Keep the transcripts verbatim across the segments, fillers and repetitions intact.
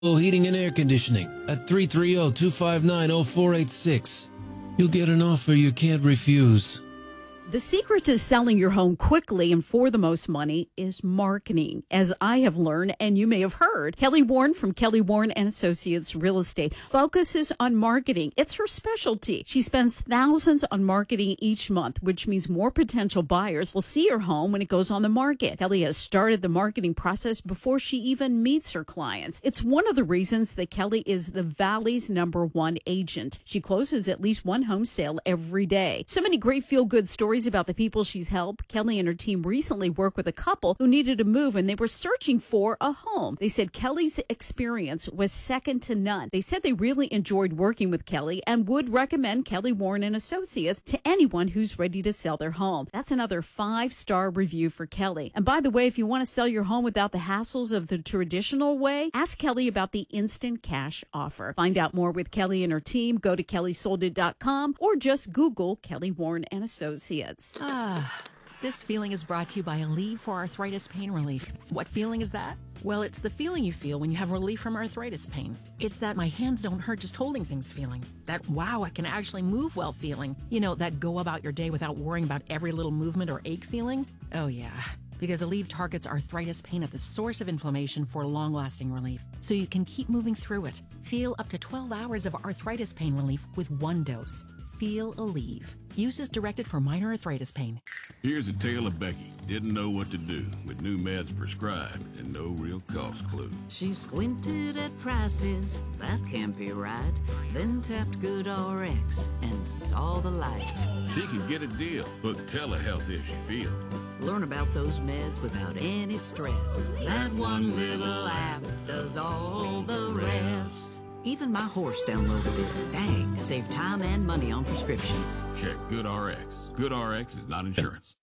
Heating and Air Conditioning at three three zero, two five nine, zero four eight six. You'll get an offer you can't refuse. The secret to selling your home quickly and for the most money is marketing. As I have learned, and you may have heard, Kelly Warren from Kelly Warren and Associates Real Estate focuses on marketing. It's her specialty. She spends thousands on marketing each month, which means more potential buyers will see her home when it goes on the market. Kelly has started the marketing process before she even meets her clients. It's one of the reasons that Kelly is the Valley's number one agent. She closes at least one home sale every day. So many great feel-good stories about the people she's helped. Kelly and her team recently worked with a couple who needed to move and they were searching for a home. They said Kelly's experience was second to none. They said they really enjoyed working with Kelly and would recommend Kelly Warren and Associates to anyone who's ready to sell their home. That's another five-star review for Kelly. And by the way, if you want to sell your home without the hassles of the traditional way, ask Kelly about the instant cash offer. Find out more with Kelly and her team. Go to kelly sold it dot com or just Google Kelly Warren and Associates. Ah, this feeling is brought to you by Aleve for Arthritis Pain Relief. What feeling is that? Well, it's the feeling you feel when you have relief from arthritis pain. It's that my hands don't hurt just holding things feeling. That wow, I can actually move well feeling. You know, that go about your day without worrying about every little movement or ache feeling. Oh yeah, because Aleve targets arthritis pain at the source of inflammation for long-lasting relief, so you can keep moving through it. Feel up to twelve hours of arthritis pain relief with one dose. Feel Aleve. Use is directed for minor arthritis pain. Here's a tale of Becky. Didn't know what to do with new meds prescribed and no real cost clue. She squinted at prices, that can't be right. Then tapped GoodRx and saw the light. She can get a deal. Book telehealth if she feels. Learn about those meds without any stress. That one little app does all the rest. Even my horse downloaded it. Dang, it saved time and money on prescriptions. Check GoodRx. GoodRx is not insurance.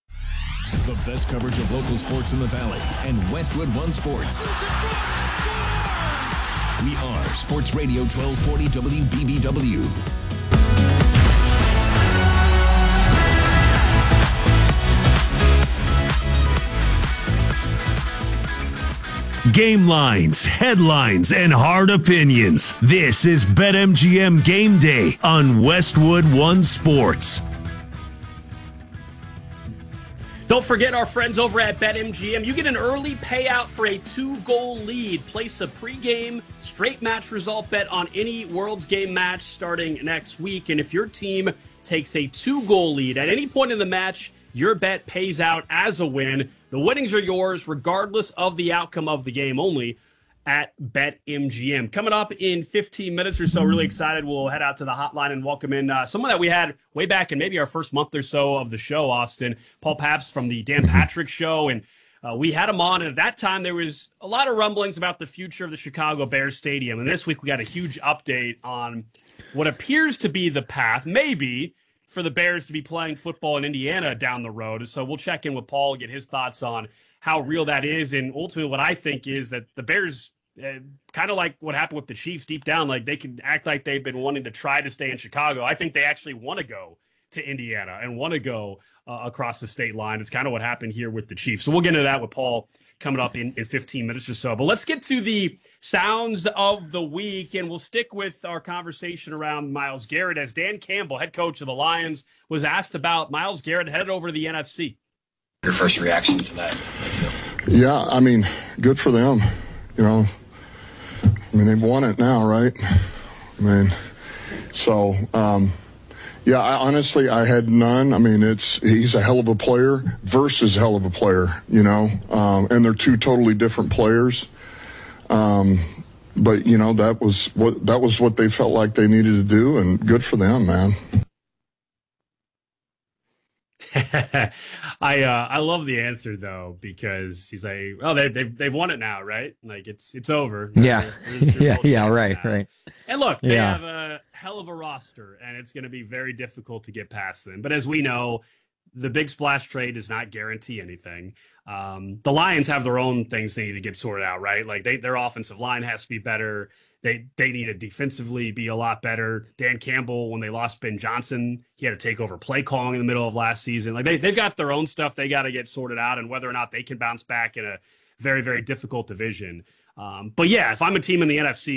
The best coverage of local sports in the Valley and Westwood One Sports. We are Sports Radio twelve forty W B B W. Game lines, headlines, and hard opinions. This is BetMGM Game Day on Westwood One Sports. Don't forget our friends over at BetMGM. You get an early payout for a two-goal lead. Place a pregame straight match result bet on any World's Game match starting next week. And if your team takes a two-goal lead at any point in the match, your bet pays out as a win. The winnings are yours regardless of the outcome of the game, only at BetMGM. Coming up in fifteen minutes or so, really excited. We'll head out to the hotline and welcome in uh, someone that we had way back in maybe our first month or so of the show, Austin. Paul Pabst from the Dan Patrick Show. And uh, we had him on, and at that time there was a lot of rumblings about the future of the Chicago Bears Stadium. And this week we got a huge update on what appears to be the path, maybe, for the Bears to be playing football in Indiana down the road. So we'll check in with Paul, get his thoughts on how real that is. And ultimately what I think is that the Bears, uh, kind of like what happened with the Chiefs deep down, like they can act like they've been wanting to try to stay in Chicago. I think they actually want to go to Indiana and want to go uh, across the state line. It's kind of what happened here with the Chiefs. So we'll get into that with Paul coming up in, in fifteen minutes or so. But let's get to the sounds of the week, and we'll stick with our conversation around Myles Garrett as Dan Campbell, head coach of the Lions, was asked about Myles Garrett headed over to the N F C. Your first reaction to that? Yeah, I mean, good for them. You know, I mean, they've won it now, right? I mean, so, um, yeah, I, honestly, I had none. I mean, it's he's a hell of a player versus hell of a player, you know, um, and they're two totally different players. Um, but you know, that was what that was what they felt like they needed to do, and good for them, man. I uh, I love the answer though, because he's like, oh, they, they've they've won it now, right? Like it's it's over. Yeah, yeah, yeah, right, now. right. And look, they yeah. have a hell of a roster, and it's going to be very difficult to get past them. But as we know, the big splash trade does not guarantee anything. Um, the Lions have their own things they need to get sorted out, right? Like they, their offensive line has to be better. They they need to defensively be a lot better. Dan Campbell, when they lost Ben Johnson, he had to take over play calling in the middle of last season. Like they, they've got their own stuff they got to get sorted out, and whether or not they can bounce back in a very, very difficult division. Um, but yeah, if I'm a team in the N F C,